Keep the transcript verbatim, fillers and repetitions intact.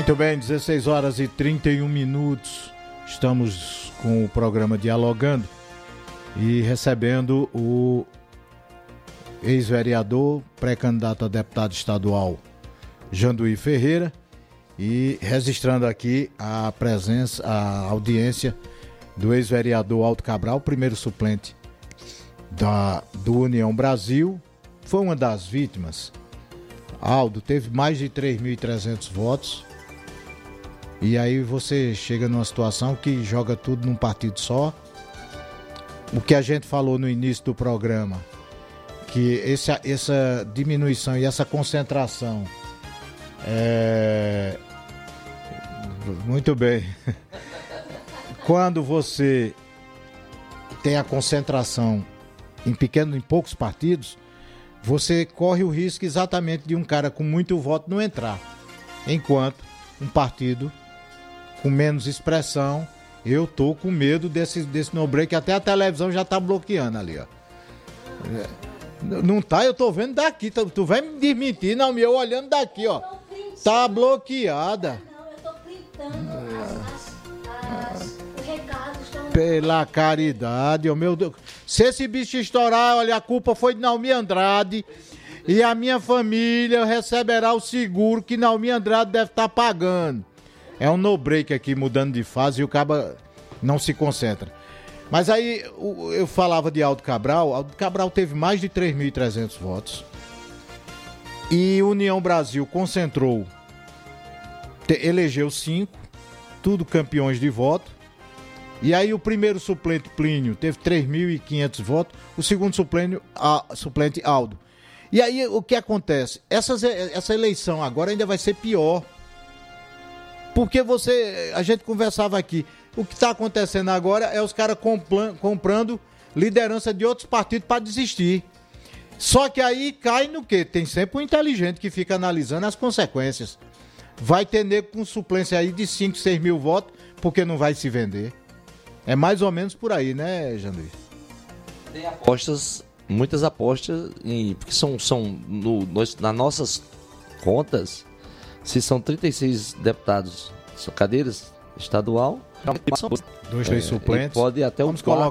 Muito bem, dezesseis horas e trinta e um minutos. Estamos com o programa Dialogando e recebendo o ex-vereador, pré-candidato a deputado estadual, Janduí Ferreira, e registrando aqui a presença, a audiência do ex-vereador Aldo Cabral, primeiro suplente da, do União Brasil, foi uma das vítimas. Aldo teve mais de três mil e trezentos votos. E aí você chega numa situação que joga tudo num partido só. O que a gente falou no início do programa, que esse, essa diminuição e essa concentração é... Muito bem. Quando você tem a concentração em pequenos, em poucos partidos, você corre o risco exatamente de um cara com muito voto não entrar. Enquanto um partido com menos expressão, eu tô com medo desse, desse no-break, até a televisão já tá bloqueando ali, ó. Não tá, eu tô vendo daqui, tu, tu vai me desmentir, não, eu olhando daqui, ó. Tá bloqueada. Não, eu tô printando as, as, as, os recados. Estão... Pela caridade, ó, meu Deus. Se esse bicho estourar, olha, a culpa foi de Naomi Andrade e a minha família receberá o seguro que Naomi Andrade deve estar pagando. É um no-break aqui, mudando de fase, e o caba não se concentra. Mas aí, eu falava de Aldo Cabral. Aldo Cabral teve mais de três mil e trezentos votos. E União Brasil concentrou, te, elegeu cinco, tudo campeões de voto. E aí o primeiro suplente, Plínio, teve três mil e quinhentos votos. O segundo suplente, a, suplente, Aldo. E aí, o que acontece? Essas, essa eleição agora ainda vai ser pior. Porque você, a gente conversava aqui, o que está acontecendo agora é os caras comprando liderança de outros partidos para desistir. Só que aí cai no quê? Tem sempre um inteligente que fica analisando as consequências. Vai ter nego com suplência aí de cinco, seis mil votos, porque não vai se vender. É mais ou menos por aí, né, Janduí? Tem apostas, muitas apostas, em, porque são, são no, nos, nas nossas contas... Se são trinta e seis deputados, são cadeiras estadual, dois, três é, suplentes. pode até Vamos o quarto,